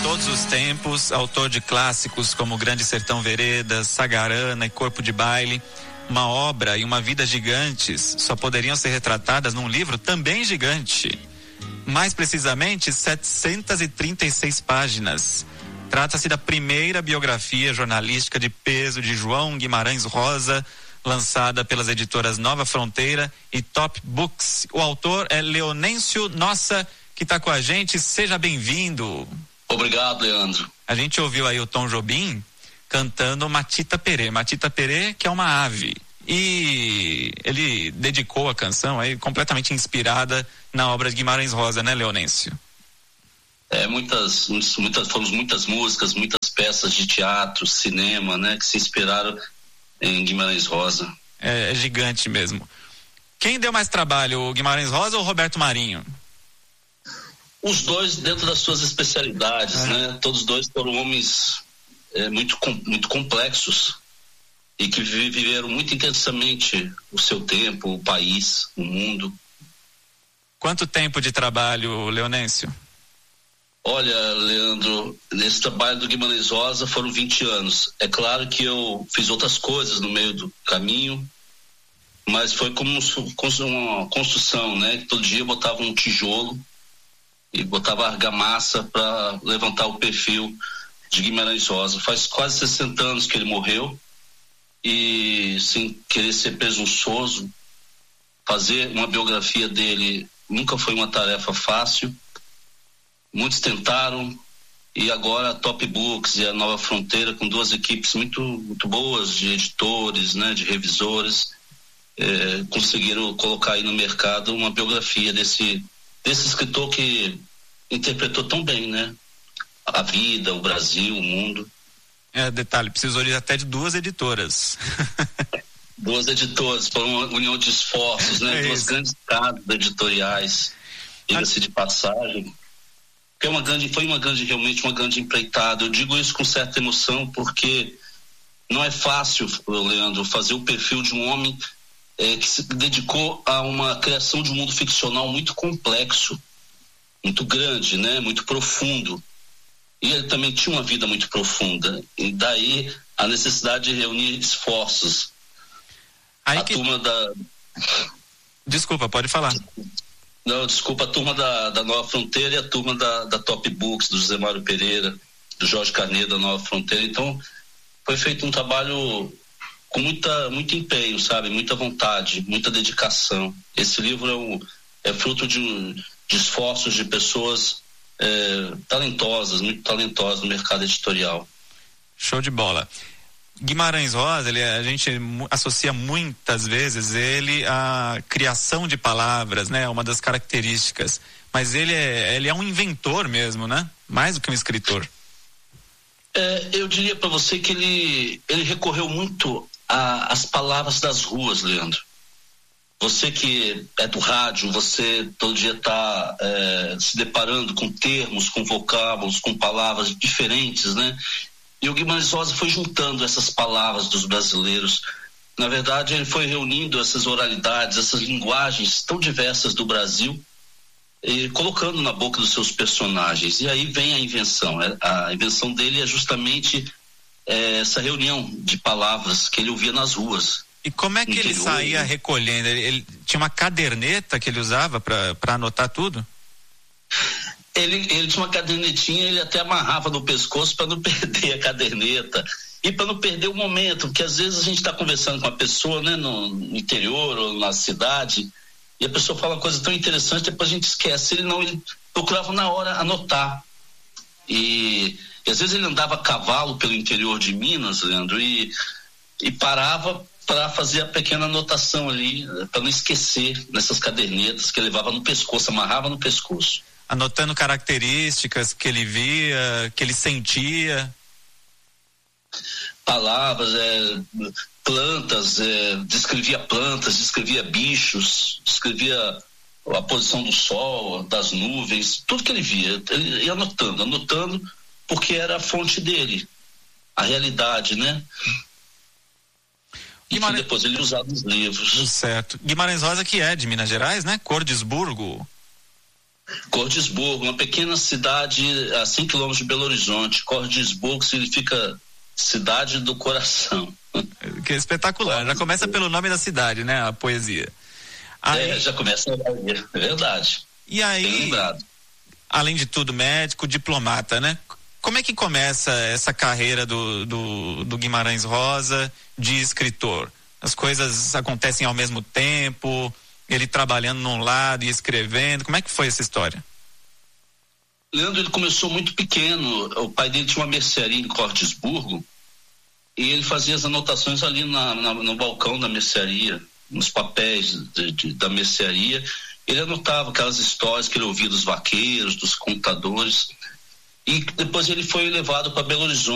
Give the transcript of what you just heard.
todos os tempos, autor de clássicos como Grande Sertão Veredas, Sagarana e Corpo de Baile. Uma obra e uma vida gigantes só poderiam ser retratadas num livro também gigante. Mais precisamente, 736 páginas. Trata-se da primeira biografia jornalística de peso de João Guimarães Rosa, lançada pelas editoras Nova Fronteira e Top Books. O autor é Leonêncio Nossa, que está com a gente. Seja bem-vindo. Obrigado, Leandro. A gente ouviu aí o Tom Jobim cantando Matita Perê. Matita Perê, que é uma ave. E ele dedicou a canção aí completamente inspirada na obra de Guimarães Rosa, né, Leonêncio? Foram muitas músicas, muitas peças de teatro, cinema, né, que se inspiraram em Guimarães Rosa. É gigante mesmo. Quem deu mais trabalho, o Guimarães Rosa ou o Roberto Marinho? Os dois dentro das suas especialidades, né? Todos dois foram homens muito complexos e que viveram muito intensamente o seu tempo, o país, o mundo. Quanto tempo de trabalho, Leonêncio? Olha, Leandro, nesse trabalho do Guimarães Rosa foram 20 anos. É claro que eu fiz outras coisas no meio do caminho, mas foi como uma construção, né? Todo dia eu botava um tijolo e botava argamassa para levantar o perfil de Guimarães Rosa. Faz quase 60 anos que ele morreu e, sem querer ser presunçoso, fazer uma biografia dele nunca foi uma tarefa fácil. Muitos tentaram e agora a Top Books e a Nova Fronteira, com duas equipes muito, muito boas de editores, né, de revisores, conseguiram colocar aí no mercado uma biografia desse escritor que interpretou tão bem, né? A vida, o Brasil, o mundo. Detalhe, precisou até de duas editoras. Duas editoras, por uma união de esforços, né? Duas grandes casas editoriais, diga-se de passagem. Realmente uma grande empreitada. Eu digo isso com certa emoção porque não é fácil, Leandro, fazer o perfil de um homem que se dedicou a uma criação de um mundo ficcional muito complexo, muito grande, né? Muito profundo. E ele também tinha uma vida muito profunda. E daí a necessidade de reunir esforços. Desculpa, pode falar. Não, desculpa, a turma da Nova Fronteira e a turma da Top Books, do José Mário Pereira, do Jorge Carneiro da Nova Fronteira. Então, foi feito um trabalho com muito empenho, sabe? Muita vontade, muita dedicação. Esse livro é fruto de esforços de pessoas talentosas, muito talentosas no mercado editorial. Show de bola. Guimarães Rosa, a gente associa muitas vezes ele à criação de palavras, né? Uma das características. Mas ele é um inventor mesmo, né? Mais do que um escritor. Eu diria para você que ele recorreu muito às palavras das ruas, Leandro. Você que é do rádio, você todo dia está se deparando com termos, com vocábulos, com palavras diferentes, né? E o Guimarães Rosa foi juntando essas palavras dos brasileiros. Na verdade, ele foi reunindo essas oralidades, essas linguagens tão diversas do Brasil e colocando na boca dos seus personagens. E aí vem a invenção. A invenção dele é justamente essa reunião de palavras que ele ouvia nas ruas. E como é que ele saía recolhendo? Ele tinha uma caderneta que ele usava para anotar tudo? Ele tinha uma cadernetinha, ele até amarrava no pescoço para não perder a caderneta e para não perder o momento, porque às vezes a gente está conversando com a pessoa, né, no interior ou na cidade, e a pessoa fala uma coisa tão interessante, depois a gente esquece. Ele procurava na hora anotar. E às vezes ele andava a cavalo pelo interior de Minas, Leandro, e parava para fazer a pequena anotação ali, para não esquecer nessas cadernetas que ele levava no pescoço, amarrava no pescoço. Anotando características que ele via, que ele sentia. Palavras, plantas, descrevia bichos, descrevia a posição do sol, das nuvens, tudo que ele via. Ele ia anotando, porque era a fonte dele, a realidade, né? E depois ele usava nos livros. Certo. Guimarães Rosa, que é de Minas Gerais, né? Cordisburgo. Cordisburgo, uma pequena cidade a 5 quilômetros de Belo Horizonte. Cordisburgo significa cidade do coração. Que espetacular. Já começa pelo nome da cidade, né? A poesia. Aí... já começa, é verdade. E aí, além de tudo, médico, diplomata, né? Como é que começa essa carreira do Guimarães Rosa de escritor? As coisas acontecem ao mesmo tempo, ele trabalhando num lado e escrevendo. Como é que foi essa história? Leandro, ele começou muito pequeno. O pai dele tinha uma mercearia em Cordisburgo e ele fazia as anotações ali no balcão da mercearia, nos papéis da mercearia. Ele anotava aquelas histórias que ele ouvia dos vaqueiros, dos contadores. E depois ele foi levado para Belo Horizonte.